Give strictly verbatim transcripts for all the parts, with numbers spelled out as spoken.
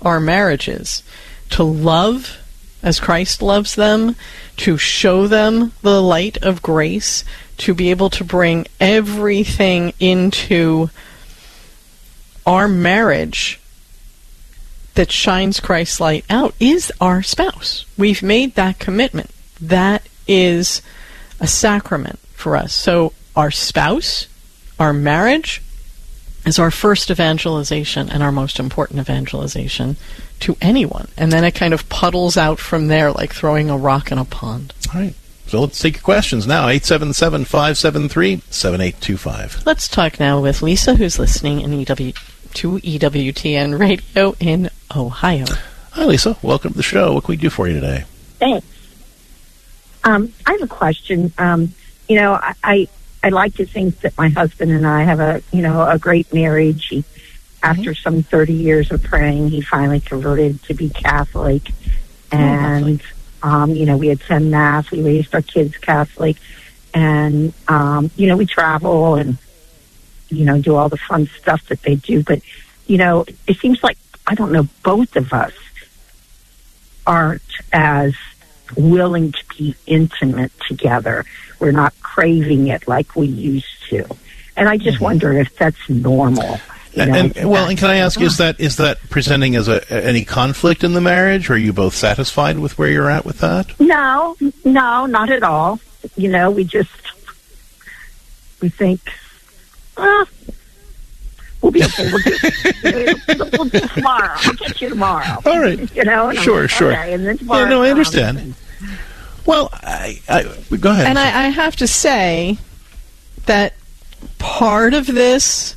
our marriages, to love as Christ loves them, to show them the light of grace, to be able to bring everything into our marriage that shines Christ's light out, is our spouse. We've made that commitment. That is a sacrament for us. So our spouse, our marriage, is our first evangelization and our most important evangelization to anyone. And then it kind of puddles out from there like throwing a rock in a pond. All right. So let's take your questions now. eight seven seven, five seven three, seven eight two five. Let's talk now with Lisa, who's listening in E W to E W T N Radio in Ohio. Hi, Lisa. Welcome to the show. What can we do for you today? Thanks. Um, I have a question. Um, you know, I, I I like to think that my husband and I have a you know a great marriage. He, after mm-hmm. some thirty years of praying, he finally converted to be Catholic, and oh, um, you know we attend Mass. We raised our kids Catholic, and um, you know we travel and you know do all the fun stuff that they do. But you know, it seems like I don't know both of us aren't as willing to be intimate together. We're not craving it like we used to. And I just mm-hmm. wonder if that's normal. You know, and, and well, and can I ask, is that is that presenting as a, any conflict in the marriage? Or are you both satisfied with where you're at with that? No, no, not at all. You know, we just, we think, ah, we'll be okay. We'll do, we'll do tomorrow. I'll get you tomorrow. All right. You know? And sure, like, sure. Okay, and then tomorrow yeah, no, I comes understand. and, Well, I, I, go ahead. And I, I have to say that part of this,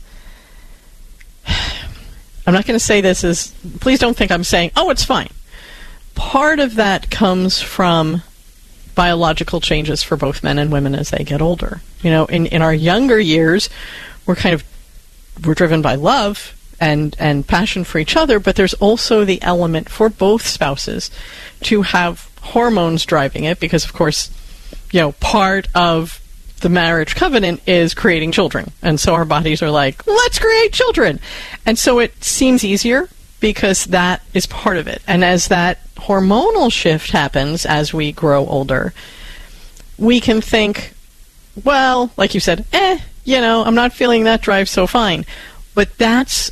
I'm not going to say this as, please don't think I'm saying, oh, it's fine. Part of that comes from biological changes for both men and women as they get older. You know, in, in our younger years, we're kind of, we're driven by love and, and passion for each other, but there's also the element for both spouses to have hormones driving it, because of course, you know, part of the marriage covenant is creating children, and so our bodies are like, let's create children, and so it seems easier because that is part of it. And as that hormonal shift happens as we grow older, we can think, well, like you said, eh, you know, I'm not feeling that drive so fine. But that's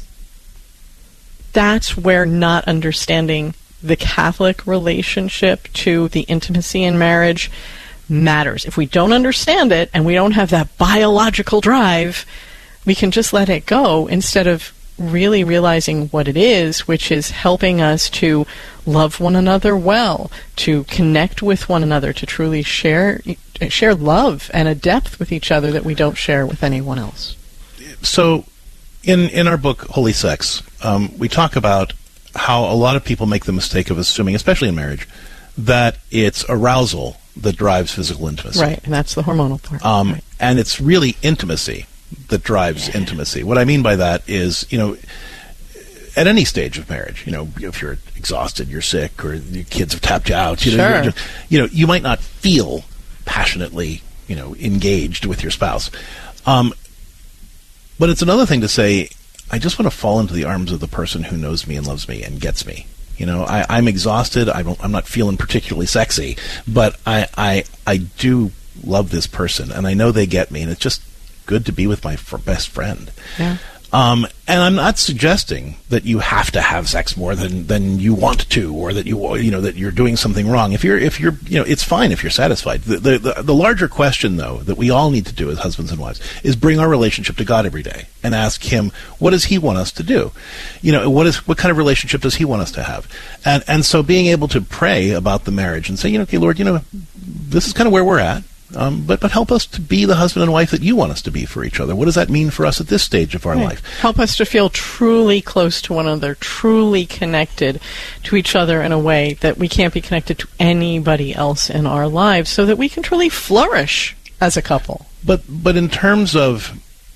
that's where not understanding the Catholic relationship to the intimacy in marriage matters. If we don't understand it and we don't have that biological drive, we can just let it go instead of really realizing what it is, which is helping us to love one another well, to connect with one another, to truly share share love and a depth with each other that we don't share with anyone else. So in in our book, Holy Sex, um, we talk about how a lot of people make the mistake of assuming, especially in marriage, that it's arousal that drives physical intimacy. Right, and that's the hormonal part. Um, right. And it's really intimacy that drives yeah. intimacy. What I mean by that is, you know, at any stage of marriage, you know, if you're exhausted, you're sick, or your kids have tapped you out, you know, sure. just, you know, you might not feel passionately, you know, engaged with your spouse. Um, but it's another thing to say, I just want to fall into the arms of the person who knows me and loves me and gets me. You know, I, I'm exhausted. I don't, I'm not feeling particularly sexy, but I, I, I do love this person, and I know they get me, and it's just good to be with my f- best friend. Yeah. Um, and I'm not suggesting that you have to have sex more than, than you want to, or that you you know that you're doing something wrong. If you're if you're you know, it's fine if you're satisfied. The, the the the larger question, though, that we all need to do as husbands and wives is bring our relationship to God every day and ask Him, what does He want us to do? You know, what is what kind of relationship does He want us to have? And and so being able to pray about the marriage and say, you know, okay, Lord, you know, this is kind of where we're at. Um, but, but help us to be the husband and wife that you want us to be for each other. What does that mean for us at this stage of our right. life? Help us to feel truly close to one another, truly connected to each other in a way that we can't be connected to anybody else in our lives, so that we can truly flourish as a couple. But but in terms of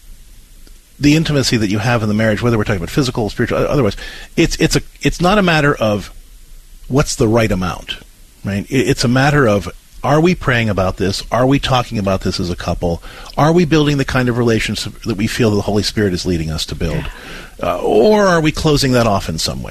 the intimacy that you have in the marriage, whether we're talking about physical, spiritual, otherwise, it's it's a it's not a matter of what's the right amount, right? It's a matter of, are we praying about this? Are we talking about this as a couple? Are we building the kind of relationship that we feel the Holy Spirit is leading us to build? Uh, or are we closing that off in some ways?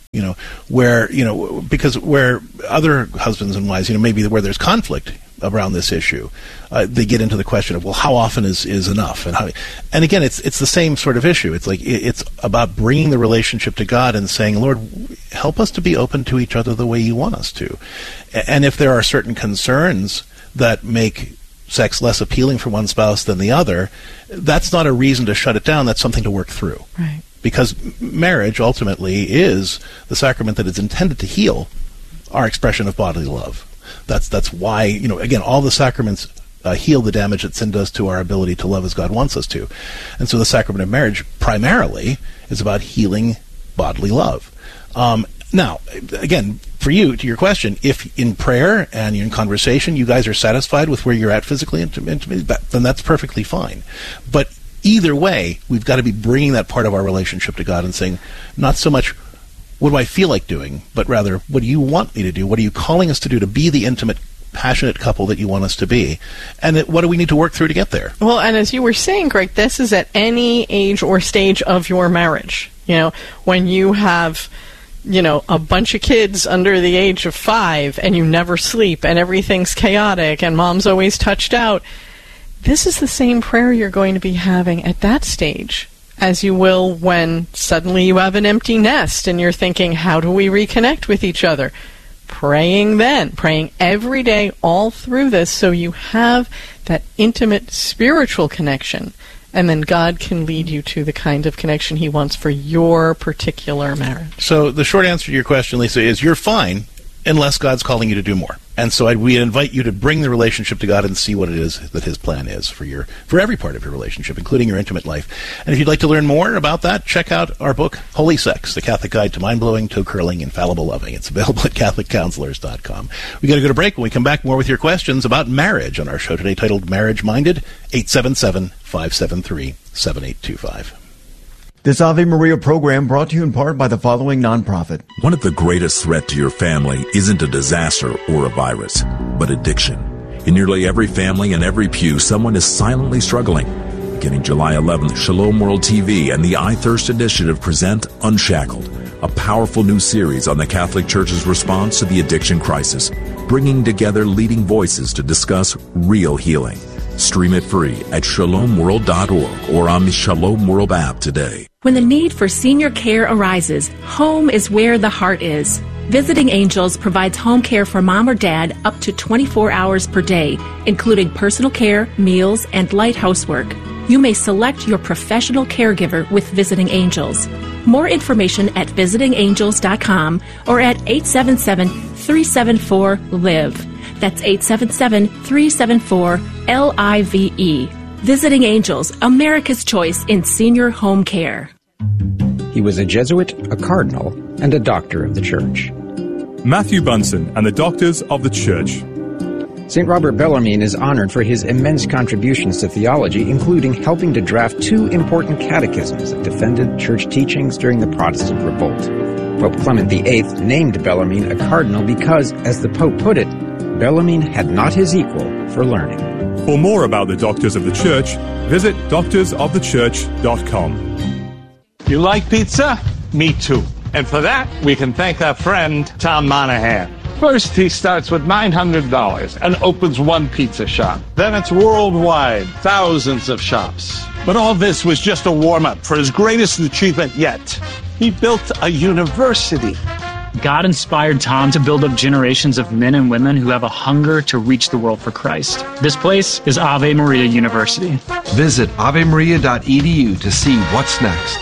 You know, where, you know, because where other husbands and wives, you know, maybe where there's conflict around this issue, uh, they get into the question of, well, how often is, is enough? And how, and again, it's it's the same sort of issue. It's like, it, it's about bringing the relationship to God and saying, Lord, help us to be open to each other the way you want us to. And if there are certain concerns that make sex less appealing for one spouse than the other, that's not a reason to shut it down. That's something to work through. Right. Because marriage ultimately is the sacrament that is intended to heal our expression of bodily love. That's that's why, you know, again, all the sacraments uh, heal the damage that sin does to our ability to love as God wants us to. And so the sacrament of marriage primarily is about healing bodily love. Um, now, again, for you, to your question, if in prayer and in conversation you guys are satisfied with where you're at physically, intimately, then that's perfectly fine. But either way, we've got to be bringing that part of our relationship to God and saying, not so much, what do I feel like doing, but rather, what do you want me to do? What are you calling us to do to be the intimate, passionate couple that you want us to be? And it, what do we need to work through to get there? Well, and as you were saying, Greg, this is at any age or stage of your marriage. You know, when you have, you know, a bunch of kids under the age of five and you never sleep and everything's chaotic and mom's always touched out, this is the same prayer you're going to be having at that stage as you will when suddenly you have an empty nest and you're thinking, how do we reconnect with each other? Praying then, praying every day all through this so you have that intimate spiritual connection, and then God can lead you to the kind of connection He wants for your particular marriage. So the short answer to your question, Lisa, is you're fine unless God's calling you to do more. And so I'd, we invite you to bring the relationship to God and see what it is that His plan is for your for every part of your relationship, including your intimate life. And if you'd like to learn more about that, check out our book, Holy Sex, The Catholic Guide to Mind-Blowing, Toe-Curling, Infallible Loving. It's available at Catholic Counselors dot com. We got to go to break. When we come back, more with your questions about marriage on our show today titled Marriage Minded, eight seven seven, five seven three, seven eight two five. This Ave Maria program brought to you in part by the following nonprofit. One of the greatest threats to your family isn't a disaster or a virus, but addiction. In nearly every family and every pew, someone is silently struggling. Beginning July eleventh, Shalom World T V and the I Thirst Initiative present Unshackled, a powerful new series on the Catholic Church's response to the addiction crisis, bringing together leading voices to discuss real healing. Stream it free at shalom world dot org or on the Shalom World app today. When the need for senior care arises, home is where the heart is. Visiting Angels provides home care for mom or dad up to twenty-four hours per day, including personal care, meals, and light housework. You may select your professional caregiver with Visiting Angels. More information at visiting angels dot com or at eight seven seven, three seven four, LIVE. That's eight seven seven, three seven four, L I V E. Visiting Angels, America's choice in senior home care. He was a Jesuit, a cardinal, and a doctor of the Church. Matthew Bunson and the Doctors of the Church. Saint Robert Bellarmine is honored for his immense contributions to theology, including helping to draft two important catechisms that defended church teachings during the Protestant revolt. Pope Clement the Eighth named Bellarmine a cardinal because, as the Pope put it, Bellarmine had not his equal for learning. For more about the Doctors of the Church, visit doctors of the church dot com. You like pizza? Me too. And for that, we can thank our friend, Tom Monahan. First, he starts with nine hundred dollars and opens one pizza shop. Then it's worldwide, thousands of shops. But all this was just a warm-up for his greatest achievement yet. He built a university. God inspired Tom to build up generations of men and women who have a hunger to reach the world for Christ. This place is Ave Maria University. Visit ave maria dot e d u to see what's next.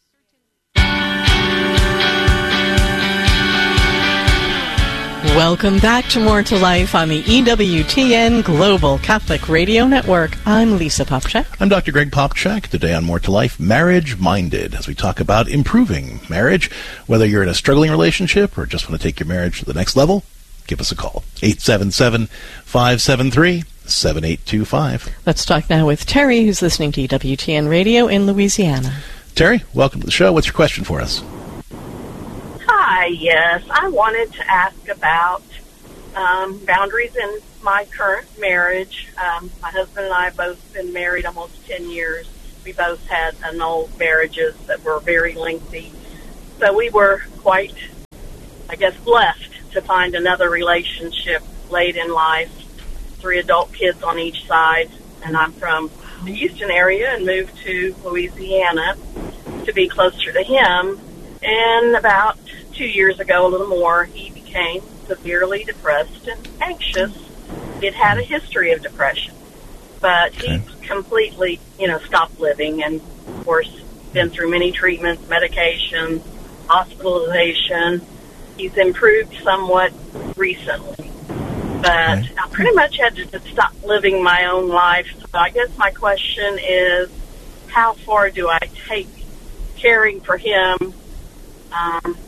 Welcome back to More to Life on the E W T N Global Catholic Radio Network. I'm Lisa Popchak. I'm Doctor Greg Popchak. Today on More to Life, Marriage Minded, as we talk about improving marriage. Whether you're in a struggling relationship or just want to take your marriage to the next level, give us a call. eight seven seven, five seven three, seven eight two five. Let's talk now with Terry, who's listening to E W T N Radio in Louisiana. Terry, welcome to the show. What's your question for us? Hi, yes. I wanted to ask about um, boundaries in my current marriage. Um, my husband and I have both been married almost ten years. We both had annulled marriages that were very lengthy. So we were quite I guess, blessed to find another relationship late in life, three adult kids on each side, and I'm from the Houston area and moved to Louisiana to be closer to him. And about two years ago, a little more, he became severely depressed and anxious. He'd had a history of depression, but Okay. he's completely, you know, stopped living, and of course been through many treatments, medications, hospitalization. He's improved somewhat recently, but Okay. I pretty much had to just stop living my own life. So I guess my question is, how far do I take caring for him? Um,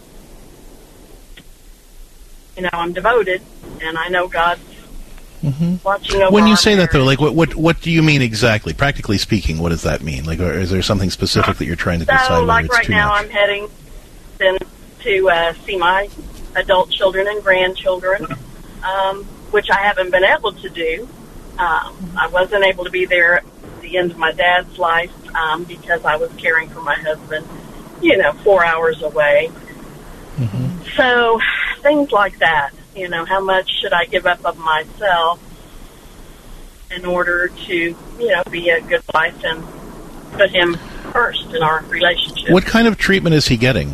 you know, I'm devoted, and I know God's Mm-hmm. watching over When you our say that, though, marriage. like, what, what what do you mean exactly? Practically speaking, what does that mean? Like, or is there something specific that you're trying to decide So, whether like it's right too now, much? I'm heading then to uh, see my adult children and grandchildren, um, which I haven't been able to do. Um, I wasn't able to be there at the end of my dad's life um, because I was caring for my husband, you know, four hours away. Mm-hmm. So, things like that. You know, how much should I give up of myself in order to, you know, be a good wife and put him first in our relationship? What kind of treatment is he getting?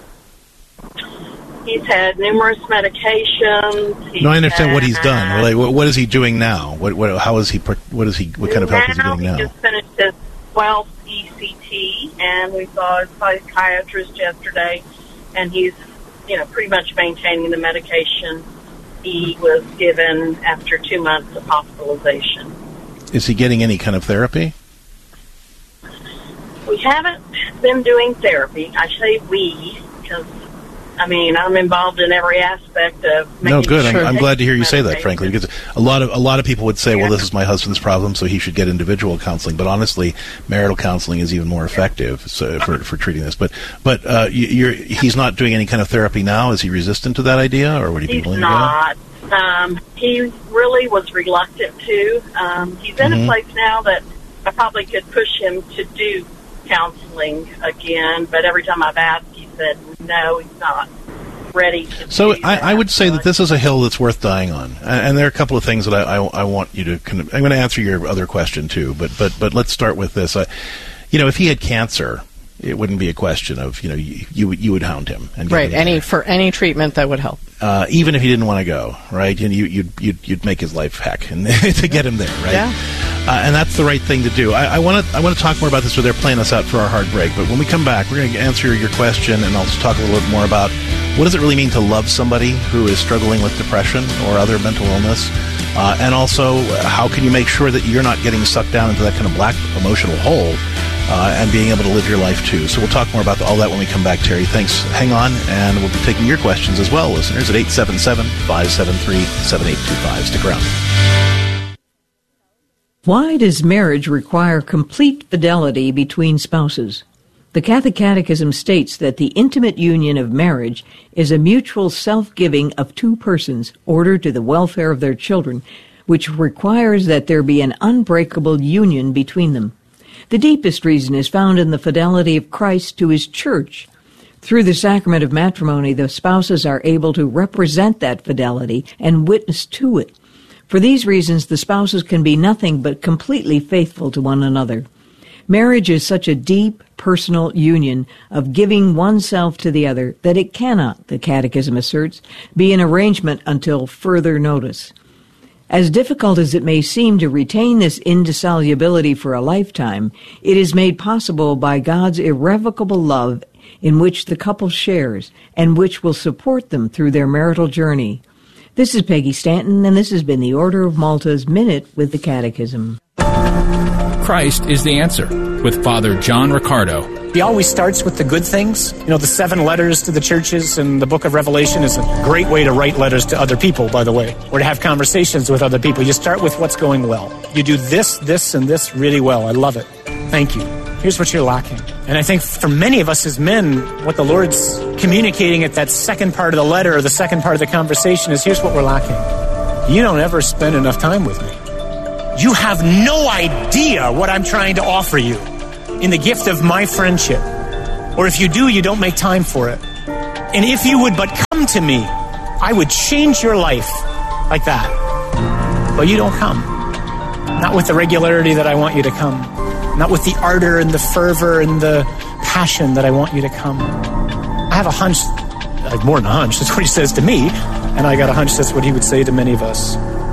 He's had numerous medications. He's No, I understand what he's done. had- Like, what, what is he doing now? What, what, how is he? per- What is he? What kind of help is he getting he now? just finished his twelfth E C T, and we saw a psychiatrist yesterday, and he's, you know, pretty much maintaining the medication he was given after two months of hospitalization. Is he getting any kind of therapy? We haven't been doing therapy. I say we because, I mean, I'm involved in every aspect of making No, good. I'm, sure I'm that glad to hear you he's say that, medicated. frankly, because a lot of a lot of people would say, "Well, this is my husband's problem, so he should get individual counseling." But honestly, marital counseling is even more effective so, for for treating this. But but uh, you, you're he's not doing any kind of therapy now. Is he resistant to that idea, or would he be He's willing not. Um, he really was reluctant to. Um, he's in Mhm. a place now that I probably could push him to do counseling again, but every time I've asked, he said no, he's not ready to to go? So do I, that. I would say that this is a hill that's worth dying on, and, and there are a couple of things that I, I, I want you to. Kind of, I'm going to answer your other question too, but but but let's start with this. I, you know, if he had cancer, it wouldn't be a question of, you know, you you, would- you would hound him and get Right. him Any for any treatment that would help. uh, even if he didn't want to go, right? And you, you'd, you'd you'd make his life heck and to get him there, right? Yeah. Uh, and that's the right thing to do. I want to I want to talk more about this. So they're playing us out for our hard break. But when we come back, we're going to answer your question, and I'll just talk a little bit more about what does it really mean to love somebody who is struggling with depression or other mental illness, uh, and also uh, how can you make sure that you're not getting sucked down into that kind of black emotional hole. Uh, and being able to live your life, too. So we'll talk more about all that when we come back, Terry. Thanks. Hang on, and we'll be taking your questions as well, listeners, at eight seven seven, five seven three, seven eight two five. Stick around. Why does marriage require complete fidelity between spouses? The Catholic Catechism states that the intimate union of marriage is a mutual self-giving of two persons ordered to the welfare of their children, which requires that there be an unbreakable union between them. The deepest reason is found in the fidelity of Christ to his church. Through the sacrament of matrimony, the spouses are able to represent that fidelity and witness to it. For these reasons, the spouses can be nothing but completely faithful to one another. Marriage is such a deep, personal union of giving oneself to the other that it cannot, the Catechism asserts, be an arrangement until further notice. As difficult as it may seem to retain this indissolubility for a lifetime, it is made possible by God's irrevocable love in which the couple shares and which will support them through their marital journey. This is Peggy Stanton, and this has been the Order of Malta's Minute with the Catechism. Christ is the answer with Father John Riccardo. He always starts with the good things. You know, the seven letters to the churches and the book of Revelation is a great way to write letters to other people, by the way, or to have conversations with other people. You start with what's going well. You do this, this, and this really well. I love it. Thank you. Here's what you're lacking. And I think for many of us as men, what the Lord's communicating at that second part of the letter or the second part of the conversation is, here's what we're lacking. You don't ever spend enough time with me. You have no idea what I'm trying to offer you in the gift of my friendship. Or if you do, you don't make time for it. And if you would but come to me, I would change your life like that. But you don't come. Not with the regularity that I want you to come. Not with the ardor and the fervor and the passion that I want you to come. I have a hunch, I have more than a hunch, that's what he says to me, and I got a hunch that's what he would say to many of us.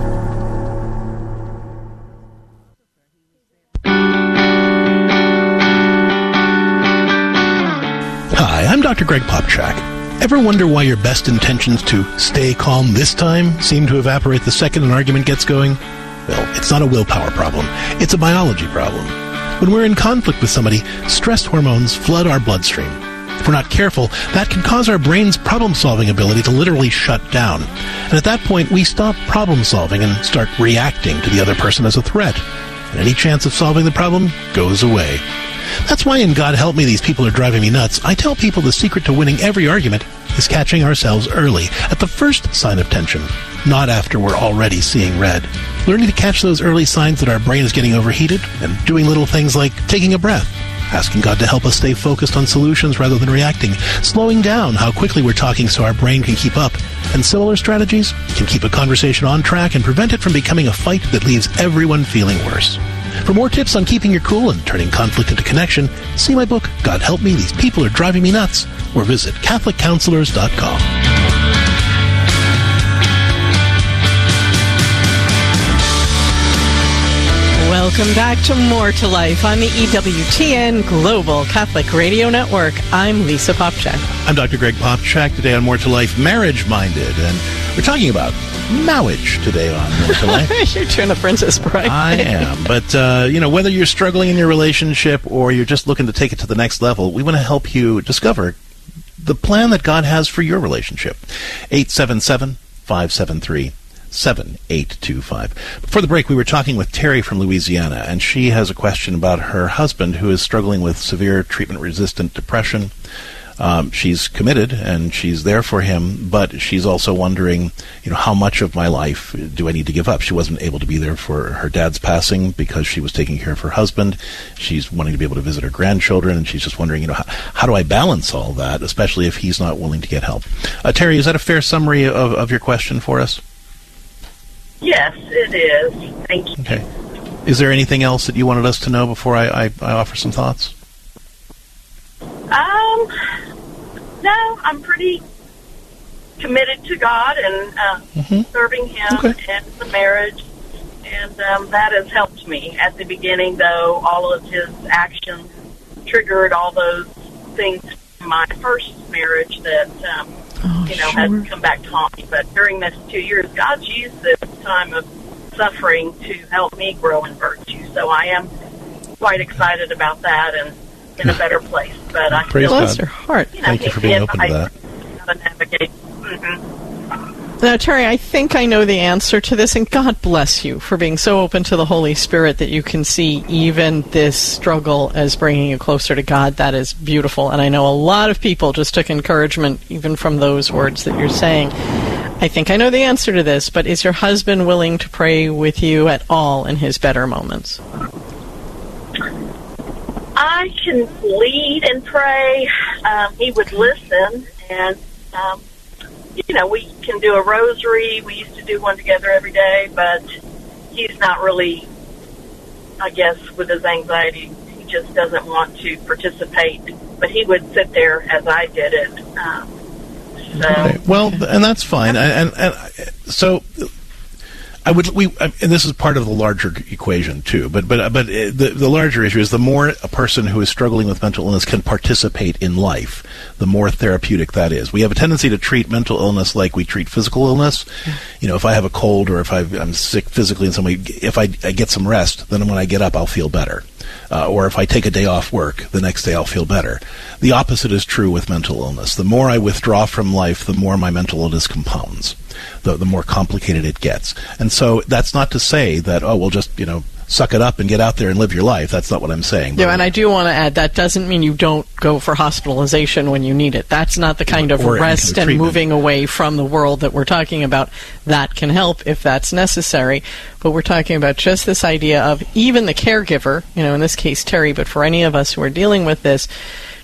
Hi, I'm Doctor Greg Popchak. Ever wonder why your best intentions to stay calm this time seem to evaporate the second an argument gets going? Well, it's not a willpower problem. It's a biology problem. When we're in conflict with somebody, stress hormones flood our bloodstream. If we're not careful, that can cause our brain's problem-solving ability to literally shut down. And at that point, we stop problem-solving and start reacting to the other person as a threat. And any chance of solving the problem goes away. That's why in God Help Me, These People Are Driving Me Nuts, I tell people the secret to winning every argument is catching ourselves early, at the first sign of tension, not after we're already seeing red. Learning to catch those early signs that our brain is getting overheated, and doing little things like taking a breath, asking God to help us stay focused on solutions rather than reacting, slowing down how quickly we're talking so our brain can keep up, and similar strategies can keep a conversation on track and prevent it from becoming a fight that leaves everyone feeling worse. For more tips on keeping your cool and turning conflict into connection, see my book, God Help Me, These People Are Driving Me Nuts, or visit Catholic Counselors dot com. Welcome back to More to Life on the E W T N Global Catholic Radio Network. I'm Lisa Popchak. I'm Doctor Greg Popchak. Today on More to Life, Marriage Minded, and we're talking about marriage today on More to Life. You're doing a Princess Bride. I am, but uh, you know, whether you're struggling in your relationship or you're just looking to take it to the next level, we want to help you discover the plan that God has for your relationship. eight seven seven, five seven three, seven eight two five. Before the break, we were talking with Terry from Louisiana, and she has a question about her husband who is struggling with severe treatment-resistant depression. Um, she's committed, and she's there for him, but she's also wondering, you know, how much of my life do I need to give up? She wasn't able to be there for her dad's passing because she was taking care of her husband. She's wanting to be able to visit her grandchildren, and she's just wondering, you know, how, how do I balance all that, especially if he's not willing to get help? Uh, Terry, is that a fair summary of, of your question for us? Yes, it is. Thank you. Okay. Is there anything else that you wanted us to know before I, I, I offer some thoughts? Um, no, I'm pretty committed to God and uh, mm-hmm. serving Him okay. and the marriage, and um, that has helped me. At the beginning, though, all of His actions triggered all those things from my first marriage that, um, oh, you know, sure. has come back to haunt me. But during this two years, God's used this time of suffering to help me grow in virtue. So I am quite excited about that and in a better place. But I Praise still, God. Bless your heart. You know, Thank you for being open I, to that. I navigate. Mm-hmm. Now, Terry, I think I know the answer to this, and God bless you for being so open to the Holy Spirit that you can see even this struggle as bringing you closer to God. That is beautiful, and I know a lot of people just took encouragement even from those words that you're saying. I think I know the answer to this, but is your husband willing to pray with you at all in his better moments? I can lead and pray. Um, he would listen, and, um, you know, we can do a rosary. We used to do one together every day, but he's not really, I guess, with his anxiety, he just doesn't want to participate. But he would sit there as I did it. Um, so. Okay. Well, and that's fine. And, and, and so I would we and this is part of the larger equation too. But but but the the larger issue is the more a person who is struggling with mental illness can participate in life, the more therapeutic that is. We have a tendency to treat mental illness like we treat physical illness. You know, if I have a cold or if I've, I'm sick physically in some way, if I, I get some rest, then when I get up, I'll feel better. Uh, or if I take a day off work, the next day I'll feel better. The opposite is true with mental illness. The more I withdraw from life, the more my mental illness compounds, the, the more complicated it gets. And so that's not to say that, oh, we'll just, you know, suck it up and get out there and live your life. That's not what I'm saying. Yeah, and I do want to add, that doesn't mean you don't go for hospitalization when you need it. That's not the kind of rest and moving away from the world that we're talking about. That can help if that's necessary. But we're talking about just this idea of even the caregiver, you know, in this case Terry, but for any of us who are dealing with this,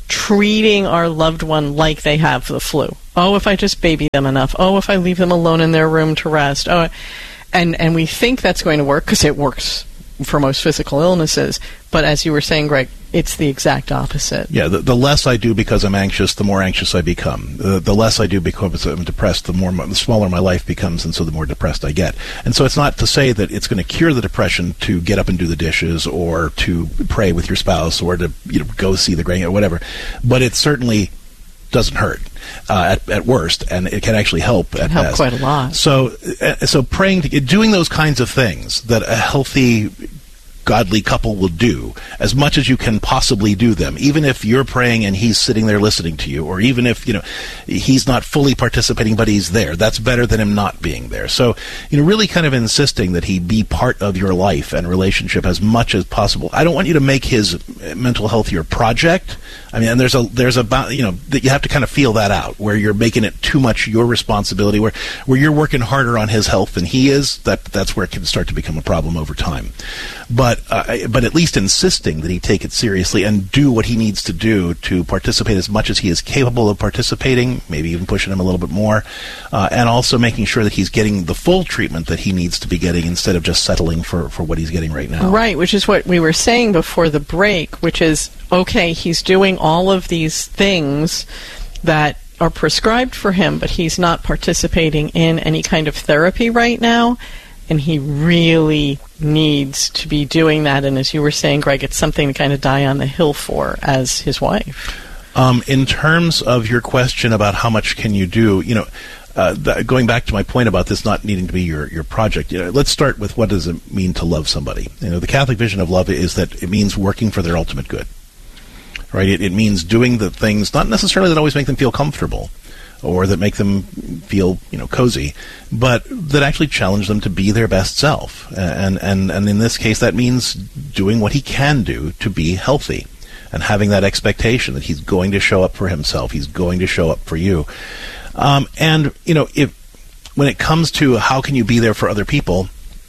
treating our loved one like they have the flu. Oh, if I just baby them enough. Oh, if I leave them alone in their room to rest. Oh, and, and we think that's going to work because it works for most physical illnesses. But as you were saying, Greg, it's the exact opposite. Yeah, the, the less I do because I'm anxious, the more anxious I become. The, the less I do because I'm depressed, the more the smaller my life becomes, and so the more depressed I get. And so it's not to say that it's going to cure the depression to get up and do the dishes, or to pray with your spouse, or to, you know, go see the grand or whatever. But it certainly doesn't hurt uh, at, at worst, and it can actually help at help best. quite a lot. So, uh, so praying, to, doing those kinds of things that a healthy, godly couple will do, as much as you can possibly do them, even if you're praying and he's sitting there listening to you, or even if, you know, he's not fully participating but he's there. That's better than him not being there. So, you know, really kind of insisting that he be part of your life and relationship as much as possible. I don't want you to make his mental health your project. I mean, and there's a there's a you know that you have to kind of feel that out, where you're making it too much your responsibility, where where you're working harder on his health than he is. That that's where it can start to become a problem over time. But uh, but at least insisting that he take it seriously and do what he needs to do to participate as much as he is capable of participating, maybe even pushing him a little bit more, uh, and also making sure that he's getting the full treatment that he needs to be getting, instead of just settling for, for what he's getting right now. Right, which is what we were saying before the break, which is, okay, he's doing all of these things that are prescribed for him, but he's not participating in any kind of therapy right now, and he really needs to be doing that. And as you were saying, Greg, it's something to kind of die on the hill for as his wife. Um, in terms of your question about how much can you do, you know, uh, th- going back to my point about this not needing to be your, your project, you know, let's start with, what does it mean to love somebody? You know, the Catholic vision of love is that it means working for their ultimate good. Right? It, it means doing the things, not necessarily that always make them feel comfortable, or that make them feel, you know, cozy, but that actually challenge them to be their best self. And, and, and in this case, that means doing what he can do to be healthy, and having that expectation that he's going to show up for himself, he's going to show up for you. Um, and, you know, if when it comes to how can you be there for other people,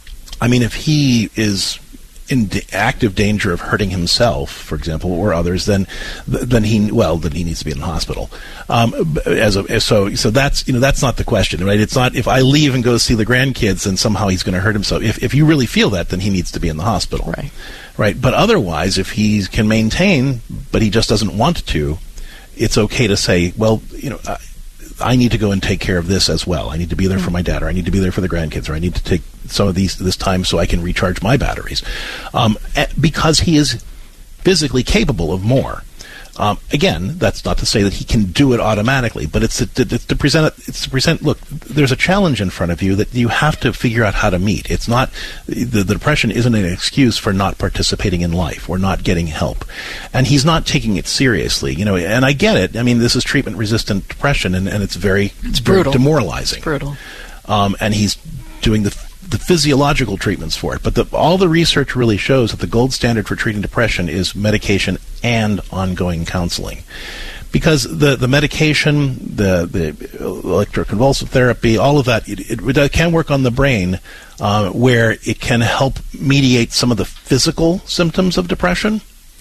I mean, if he is in d- active danger of hurting himself, for example, or others, then then he well then he needs to be in the hospital. Um, as a, so so that's you know that's not the question, right? It's not if I leave and go see the grandkids and somehow he's going to hurt himself. If if you really feel that, then he needs to be in the hospital, right? Right. But otherwise, if he can maintain, but he just doesn't want to, it's okay to say, well, you know. I, I need to go and take care of this as well. I need to be there mm-hmm. for my dad, or I need to be there for the grandkids, or I need to take some of these this time so I can recharge my batteries, um, because he is physically capable of more. Um, again, that's not to say that he can do it automatically, but it's to, to, to present it. It's to present. Look, there's a challenge in front of you that you have to figure out how to meet. It's not the, the depression isn't an excuse for not participating in life or not getting help, and he's not taking it seriously. You know, and I get it. I mean, this is treatment-resistant depression, and, and it's very it's brutal, very demoralizing. It's brutal, um, and he's doing the. the physiological treatments for it. But the, all the research really shows that the gold standard for treating depression is medication and ongoing counseling. Because the, the medication, the, the electroconvulsive therapy, all of that, it, it, it can work on the brain uh, where it can help mediate some of the physical symptoms of depression.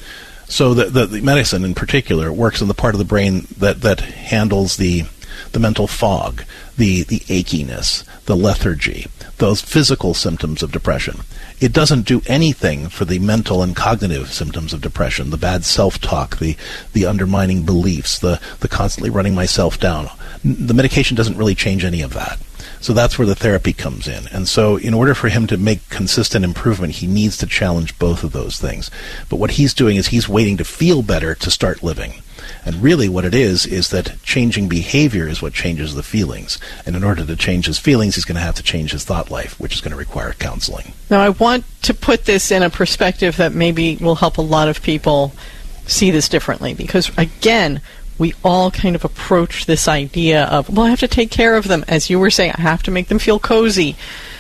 So the, the, the medicine in particular works on the part of the brain that, that handles the the mental fog, the, the achiness, the lethargy, those physical symptoms of depression. It doesn't do anything for the mental and cognitive symptoms of depression, the bad self-talk, the, the undermining beliefs, the, the constantly running myself down. The medication doesn't really change any of that. So that's where the therapy comes in. And so in order for him to make consistent improvement, he needs to challenge both of those things. But what he's doing is he's waiting to feel better to start living. And really what it is, is that changing behavior is what changes the feelings. And in order to change his feelings, he's going to have to change his thought life, which is going to require counseling. Now, I want to put this in a perspective that maybe will help a lot of people see this differently. Because, again, we all kind of approach this idea of, well, I have to take care of them. As you were saying, I have to make them feel cozy.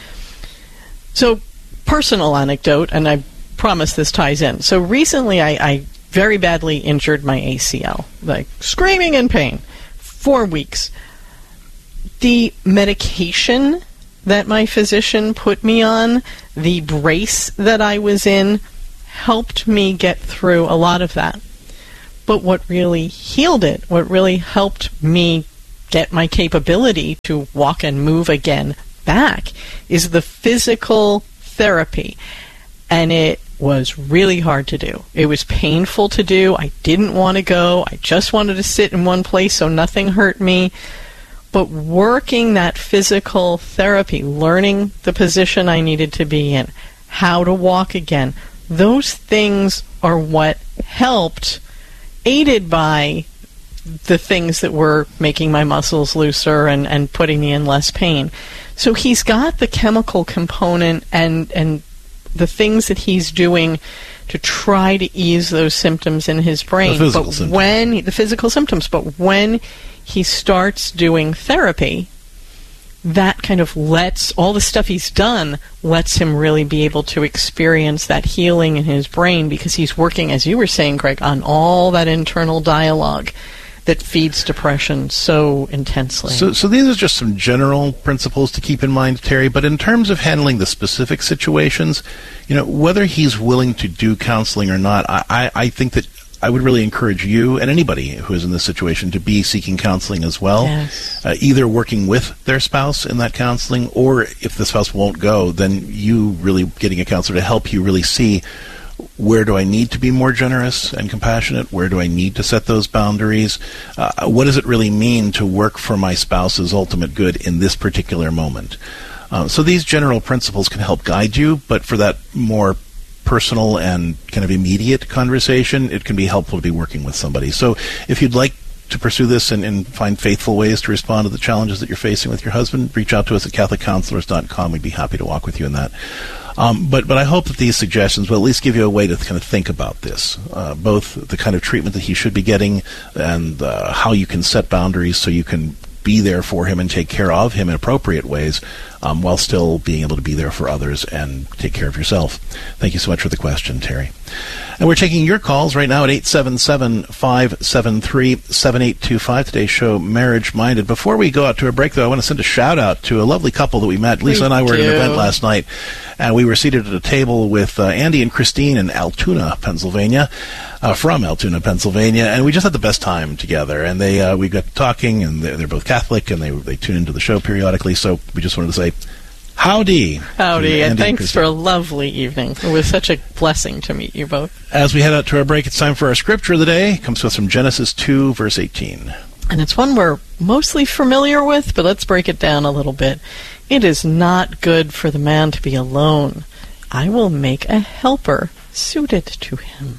So, personal anecdote, and I promise this ties in. So recently I... I very badly injured my A C L, like screaming in pain, four weeks. The medication that my physician put me on, the brace that I was in, helped me get through a lot of that. But what really healed it, what really helped me get my capability to walk and move again back, is the physical therapy. And it was really hard to do. It was painful to do. I didn't want to go. I just wanted to sit in one place so nothing hurt me. But working that physical therapy, learning the position I needed to be in, how to walk again, those things are what helped, aided by the things that were making my muscles looser and, and putting me in less pain. So he's got the chemical component and, and the things that he's doing to try to ease those symptoms in his brain. The physical but symptoms. when the physical symptoms, but when he starts doing therapy, that kind of lets all the stuff he's done lets him really be able to experience that healing in his brain, because he's working, as you were saying, Greg, on all that internal dialogue that feeds depression so intensely. So, so these are just some general principles to keep in mind, Terry, but in terms of handling the specific situations, you know, whether he's willing to do counseling or not, I, I, I think that I would really encourage you and anybody who is in this situation to be seeking counseling as well. Yes. Uh, either working with their spouse in that counseling, or if the spouse won't go, then you really getting a counselor to help you really see, where do I need to be more generous and compassionate? Where do I need to set those boundaries? Uh, what does it really mean to work for my spouse's ultimate good in this particular moment? Uh, so these general principles can help guide you, but for that more personal and kind of immediate conversation, it can be helpful to be working with somebody. So if you'd like to pursue this and, and find faithful ways to respond to the challenges that you're facing with your husband, reach out to us at catholic counselors dot com. We'd be happy to walk with you in that. Um, but, but I hope that these suggestions will at least give you a way to kind of think about this, uh, both the kind of treatment that he should be getting and uh, how you can set boundaries so you can be there for him and take care of him in appropriate ways, um, while still being able to be there for others and take care of yourself. Thank you so much for the question, Terry. And we're taking your calls right now at eight seven seven, five seven three, seven eight two five. Today's show, Marriage Minded. Before we go out to a break, though, I want to send a shout-out to a lovely couple that we met. Lisa We and I were at an do. event last night, and we were seated at a table with uh, Andy and Christine in Altoona, Pennsylvania, uh, from Altoona, Pennsylvania, and we just had the best time together. And they uh, we got talking, and they're, they're both Catholic, and they they tune into the show periodically, so we just wanted to say, howdy. Howdy, to and Andy thanks Christine. for a lovely evening. It was such a blessing to meet you both. As we head out to our break, it's time for our scripture of the day. It comes to us from Genesis two, verse eighteen. And it's one we're mostly familiar with, but let's break it down a little bit. It is not good for the man to be alone. I will make a helper suited to him.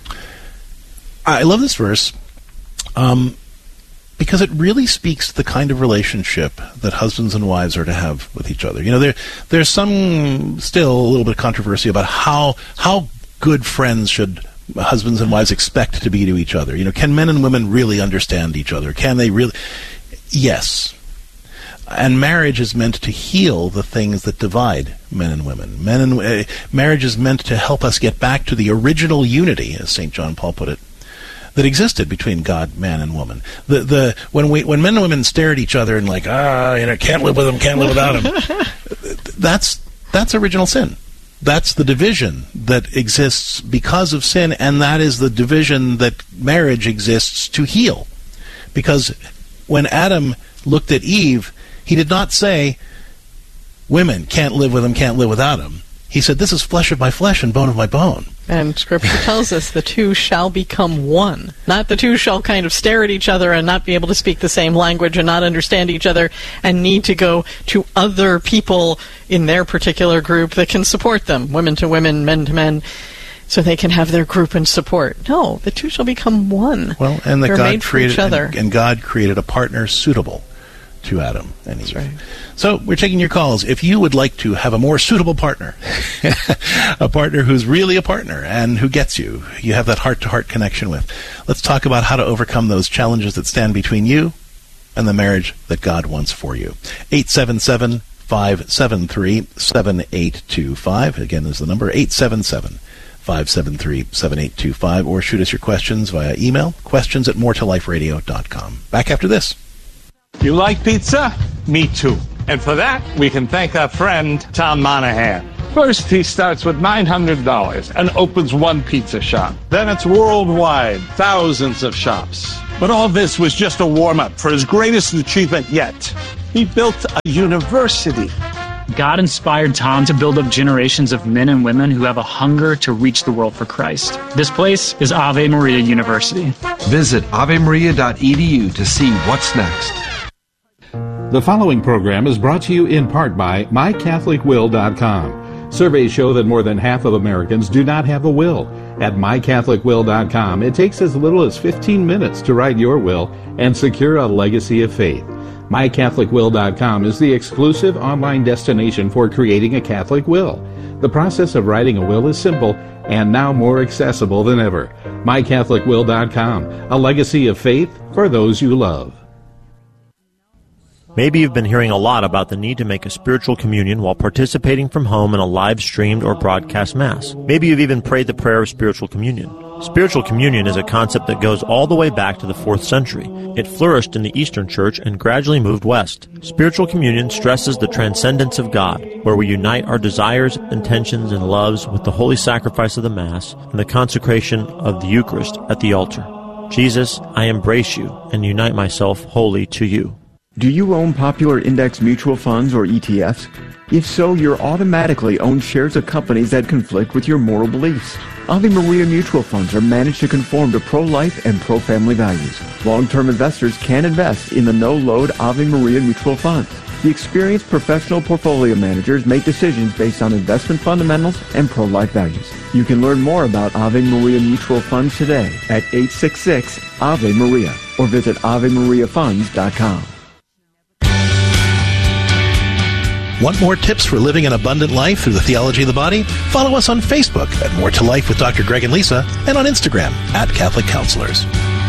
I love this verse um, because it really speaks to the kind of relationship that husbands and wives are to have with each other. You know, there there's some still a little bit of controversy about how how good friends should husbands and wives expect to be to each other. You know, can men and women really understand each other? Can they really? Yes. And marriage is meant to heal the things that divide men and women. Men and uh, marriage is meant to help us get back to the original unity, as Saint John Paul put it, that existed between God, man, and woman. The the when we when men and women stare at each other and like, ah, you know, can't live with them, can't live without them. that's that's original sin. That's the division that exists because of sin, and that is the division that marriage exists to heal. Because when Adam looked at Eve, he did not say, women can't live with him, can't live without him. He said, this is flesh of my flesh and bone of my bone. And Scripture tells us the two shall become one. Not the two shall kind of stare at each other and not be able to speak the same language and not understand each other and need to go to other people in their particular group that can support them, women to women, men to men, so they can have their group and support. No, the two shall become one. Well, and that They're God made for created each other. And, and God created a partner suitable to Adam and Eve. That's right. So we're taking your calls. If you would like to have a more suitable partner, a partner who's really a partner and who gets you, you have that heart-to-heart connection with, let's talk about how to overcome those challenges that stand between you and the marriage that God wants for you. eight seven seven, five seven three, seven eight two five. Again, there's the number, eight seven seven, five seven three, seven eight two five, or shoot us your questions via email, questions at more to life radio dot com. Back after this. You like pizza? Me too. And for that, we can thank our friend Tom Monahan. First, he starts with nine hundred dollars and opens one pizza shop. Then it's worldwide, thousands of shops. But all this was just a warm-up for his greatest achievement yet. He built a university. God inspired Tom to build up generations of men and women who have a hunger to reach the world for Christ. This place is Ave Maria University. Visit ave maria dot e d u to see what's next. The following program is brought to you in part by my catholic will dot com. Surveys show that more than half of Americans do not have a will. At my catholic will dot com, it takes as little as fifteen minutes to write your will and secure a legacy of faith. my catholic will dot com is the exclusive online destination for creating a Catholic will. The process of writing a will is simple and now more accessible than ever. my catholic will dot com, a legacy of faith for those you love. Maybe you've been hearing a lot about the need to make a spiritual communion while participating from home in a live-streamed or broadcast Mass. Maybe you've even prayed the prayer of spiritual communion. Spiritual communion is a concept that goes all the way back to the fourth century. It flourished in the Eastern Church and gradually moved west. Spiritual communion stresses the transcendence of God, where we unite our desires, intentions, and loves with the holy sacrifice of the Mass and the consecration of the Eucharist at the altar. Jesus, I embrace you and unite myself wholly to you. Do you own popular index mutual funds or E T Fs? If so, you're automatically own shares of companies that conflict with your moral beliefs. Ave Maria mutual funds are managed to conform to pro-life and pro-family values. Long-term investors can invest in the no-load Ave Maria mutual funds. The experienced professional portfolio managers make decisions based on investment fundamentals and pro-life values. You can learn more about Ave Maria mutual funds today at eight six six Ave Maria or visit ave maria funds dot com. Want more tips for living an abundant life through the theology of the body? Follow us on Facebook at More to Life with Doctor Greg and Lisa, and on Instagram at Catholic Counselors.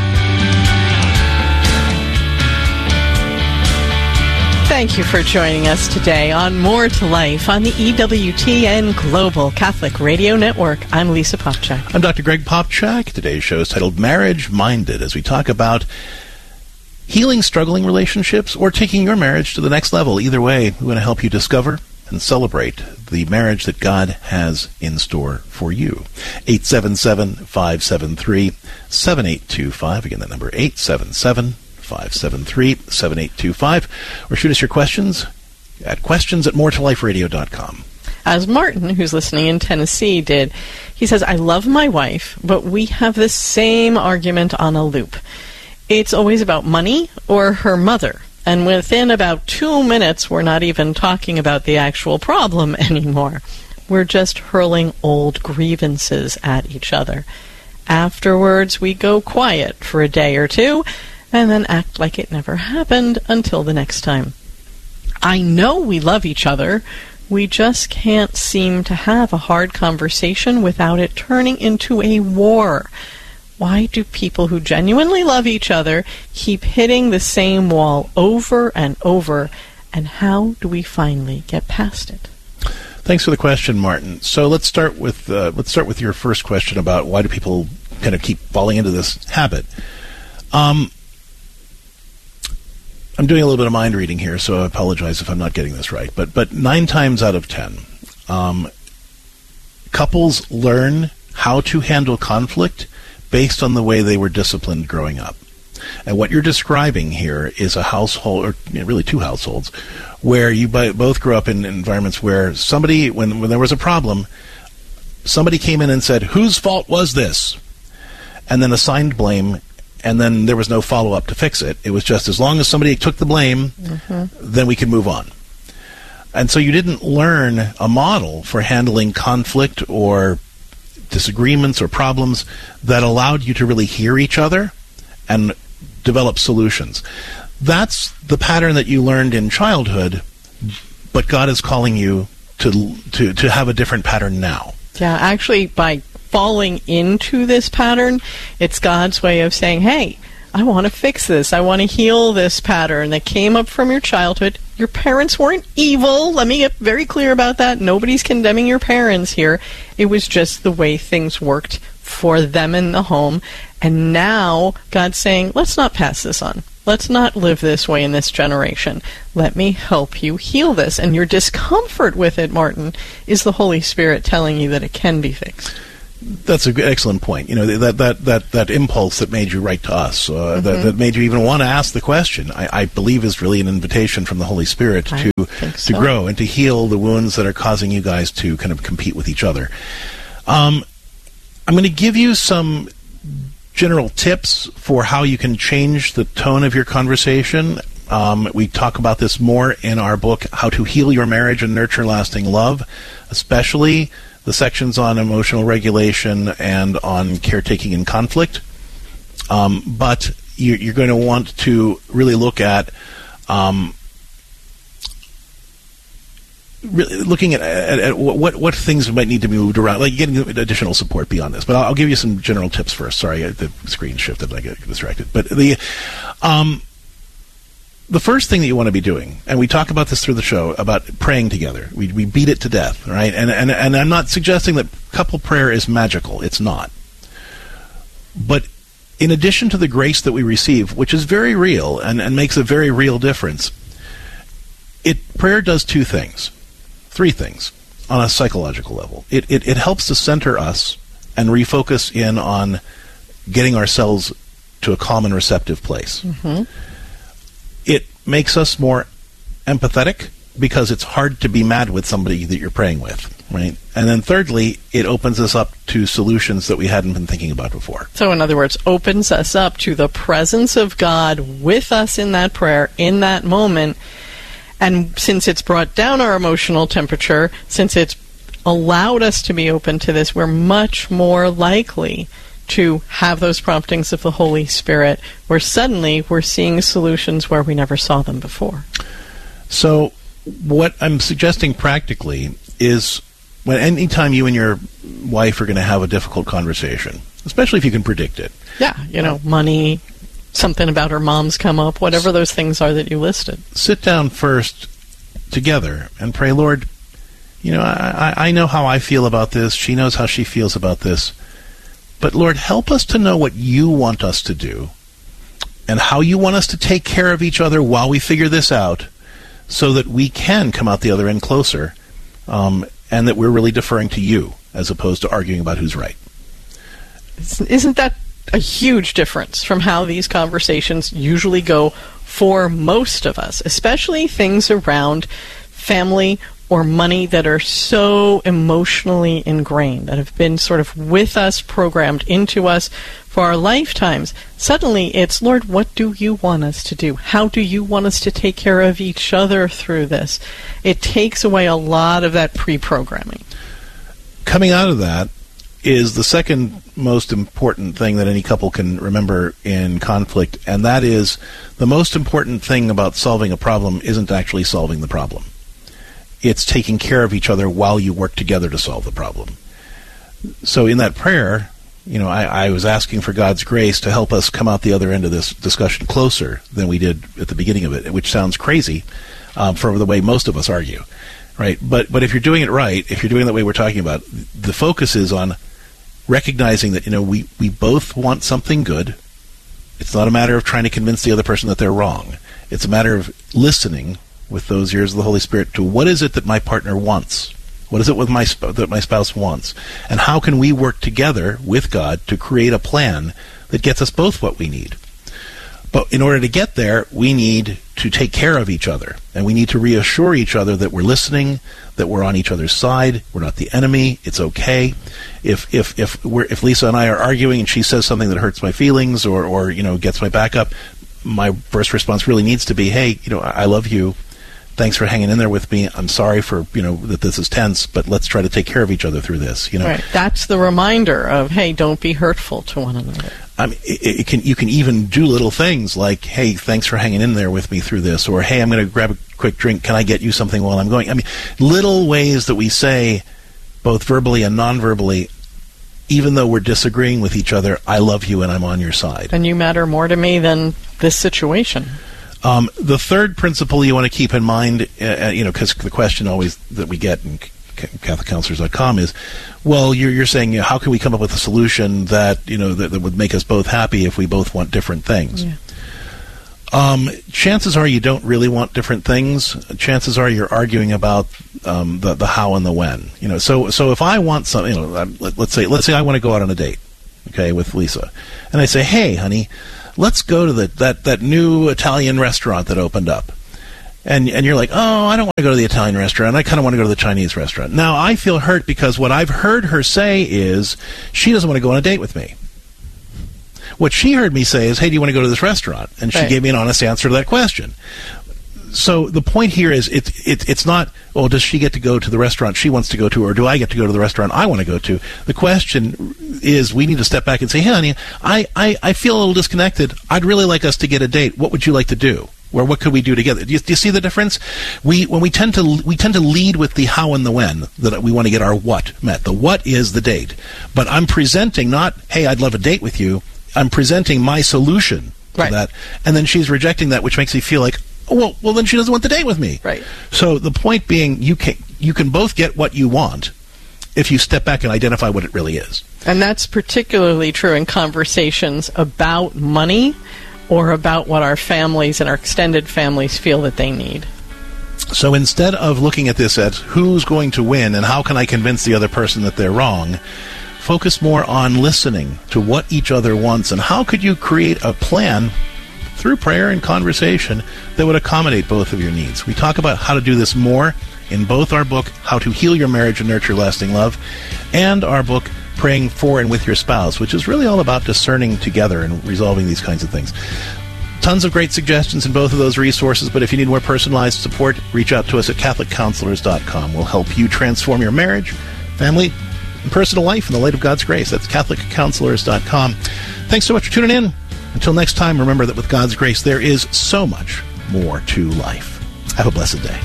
Thank you for joining us today on More to Life on the E W T N Global Catholic Radio Network. I'm Lisa Popchak. I'm Doctor Greg Popchak. Today's show is titled Marriage Minded, as we talk about healing struggling relationships or taking your marriage to the next level. Either way, we want to help you discover and celebrate the marriage that God has in store for you. eight seven seven, five seven three, seven eight two five. Again, that number, eight seven seven, five seven three, seven eight two five. Or shoot us your questions at questions at more to life radio dot com. As Martin, who's listening in Tennessee, did. He says, I love my wife, but we have the same argument on a loop. It's always about money or her mother. And within about two minutes, we're not even talking about the actual problem anymore. We're just hurling old grievances at each other. Afterwards, we go quiet for a day or two, and then act like it never happened until the next time. I know we love each other. We just can't seem to have a hard conversation without it turning into a war. Why do people who genuinely love each other keep hitting the same wall over and over, and how do we finally get past it? Thanks for the question, Martin. So let's start with uh, let's start with your first question about why do people kind of keep falling into this habit. Um, I'm doing a little bit of mind reading here, so I apologize if I'm not getting this right. But but nine times out of ten, um, couples learn how to handle conflict based on the way they were disciplined growing up. And what you're describing here is a household, or you know, really two households, where you both grew up in environments where somebody, when, when there was a problem, somebody came in and said, whose fault was this? And then assigned blame, and then there was no follow-up to fix it. It was just as long as somebody took the blame, mm-hmm. then we could move on. And so you didn't learn a model for handling conflict or disagreements or problems that allowed you to really hear each other and develop solutions. That's the pattern that you learned in childhood, but God is calling you to to to have a different pattern now. Yeah, actually, by falling into this pattern, it's God's way of saying, hey, I want to fix this. I want to heal this pattern that came up from your childhood. Your parents weren't evil. Let me get very clear about that. Nobody's condemning your parents here. It was just the way things worked for them in the home. And now God's saying, let's not pass this on. Let's not live this way in this generation. Let me help you heal this. And your discomfort with it, Martin, is the Holy Spirit telling you that it can be fixed. That's an excellent point. You know, that that that that impulse that made you write to us, uh, Mm-hmm. that, that made you even want to ask the question, I, I believe is really an invitation from the Holy Spirit to think to so. grow and to heal the wounds that are causing you guys to kind of compete with each other. Um, I'm going to give you some general tips for how you can change the tone of your conversation. Um, we talk about this more in our book, How to Heal Your Marriage and Nurture Lasting Love, especially the sections on emotional regulation and on caretaking in conflict. Um, but you, you're going to want to really look at um, really looking at, at, at what what things might need to be moved around, like getting additional support beyond this. But I'll, I'll give you some general tips first. Sorry, the screen shifted, I get distracted. But the um, the first thing that you want to be doing, and we talk about this through the show, about praying together. We we beat it to death, right? And and and I'm not suggesting that couple prayer is magical. It's not. But in addition to the grace that we receive, which is very real and, and makes a very real difference, it prayer does two things. Three things on a psychological level. It, it it helps to center us and refocus in on getting ourselves to a calm and receptive place. Mm-hmm. It makes us more empathetic because it's hard to be mad with somebody that you're praying with, right? And then thirdly, it opens us up to solutions that we hadn't been thinking about before. So in other words, opens us up to the presence of God with us in that prayer, in that moment. And since it's brought down our emotional temperature, since it's allowed us to be open to this, we're much more likely to have those promptings of the Holy Spirit, where suddenly we're seeing solutions where we never saw them before. So what I'm suggesting practically is when anytime you and your wife are going to have a difficult conversation, especially if you can predict it. Yeah, you know, money, something about her mom's come up, whatever those things are that you listed. Sit down first together and pray, Lord, you know, I, I know how I feel about this. She knows how she feels about this. But Lord, help us to know what you want us to do and how you want us to take care of each other while we figure this out so that we can come out the other end closer um, and that we're really deferring to you as opposed to arguing about who's right. Isn't that a huge difference from how these conversations usually go for most of us, especially things around family or money that are so emotionally ingrained, that have been sort of with us, programmed into us for our lifetimes? Suddenly it's, Lord, what do you want us to do? How do you want us to take care of each other through this? It takes away a lot of that pre-programming. Coming out of that is the second most important thing that any couple can remember in conflict, and that is the most important thing about solving a problem isn't actually solving the problem. It's taking care of each other while you work together to solve the problem. So in that prayer, you know, I, I was asking for God's grace to help us come out the other end of this discussion closer than we did at the beginning of it, which sounds crazy um, for the way most of us argue, right? But but if you're doing it right, if you're doing it the way we're talking about, the focus is on recognizing that, you know, we, we both want something good. It's not a matter of trying to convince the other person that they're wrong. It's a matter of listening with those ears of the Holy Spirit to what is it that my partner wants? What is it with my sp- that my spouse wants? And how can we work together with God to create a plan that gets us both what we need? But in order to get there, we need to take care of each other. And we need to reassure each other that we're listening, that we're on each other's side, we're not the enemy, it's okay. If if if we're if Lisa and I are arguing and she says something that hurts my feelings or, or you know, gets my back up, my first response really needs to be, hey, you know, I, I love you. Thanks for hanging in there with me. I'm sorry for, you know, that this is tense, but let's try to take care of each other through this, you know. Right. That's the reminder of, hey, don't be hurtful to one another. I mean, it, it can you can even do little things like, hey, thanks for hanging in there with me through this, or hey, I'm going to grab a quick drink. Can I get you something while I'm going? I mean, little ways that we say, both verbally and non-verbally, even though we're disagreeing with each other, I love you and I'm on your side. And you matter more to me than this situation. Um, the third principle you want to keep in mind, uh, you know, because the question always that we get in Catholic Counselors dot com is, well, you're, you're saying, you know, how can we come up with a solution that, you know, that, that would make us both happy if we both want different things? Yeah. Um, chances are you don't really want different things. Chances are you're arguing about um, the the how and the when. You know, so so if I want something, you know, let, let's say let's say I want to go out on a date, okay, with Lisa, and I say, hey, honey, let's go to the that that new Italian restaurant that opened up, and and you're like, oh, I don't want to go to the Italian restaurant. I kind of want to go to the Chinese restaurant. Now I feel hurt because what I've heard her say is she doesn't want to go on a date with me. What she heard me say is, hey, do you want to go to this restaurant? And she right. gave me an honest answer to that question. So the point here is it, it, it's not, oh, does she get to go to the restaurant she wants to go to, or do I get to go to the restaurant I want to go to? The question is we need to step back and say, hey, honey, I, I, I feel a little disconnected. I'd really like us to get a date. What would you like to do? Or what could we do together? Do you, do you see the difference? We when we tend to we tend to lead with the how and the when, that we want to get our what met. The what is the date. But I'm presenting not, hey, I'd love a date with you. I'm presenting my solution to right. that, and then she's rejecting that, which makes me feel like, oh, well, well, then she doesn't want to date with me. Right. So the point being, you can you can both get what you want if you step back and identify what it really is. And that's particularly true in conversations about money or about what our families and our extended families feel that they need. So instead of looking at this as who's going to win and how can I convince the other person that they're wrong, focus more on listening to what each other wants and how could you create a plan through prayer and conversation that would accommodate both of your needs. We talk about how to do this more in both our book, How to Heal Your Marriage and Nurture Lasting Love, and our book, Praying For and With Your Spouse, which is really all about discerning together and resolving these kinds of things. Tons of great suggestions in both of those resources, but if you need more personalized support, reach out to us at Catholic Counselors dot com. We'll help you transform your marriage, family, and personal life in the light of God's grace. That's Catholic Counselors dot com. Thanks so much for tuning in. Until next time, remember that with God's grace, there is so much more to life. Have a blessed day.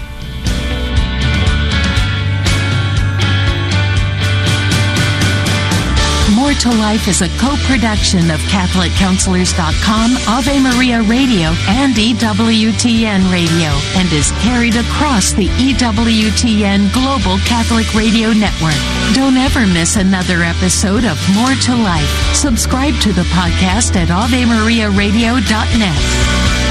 More to Life is a co-production of Catholic Counselors dot com, Ave Maria Radio, and E W T N Radio, and is carried across the E W T N Global Catholic Radio Network. Don't ever miss another episode of More to Life. Subscribe to the podcast at Ave Maria Radio dot net.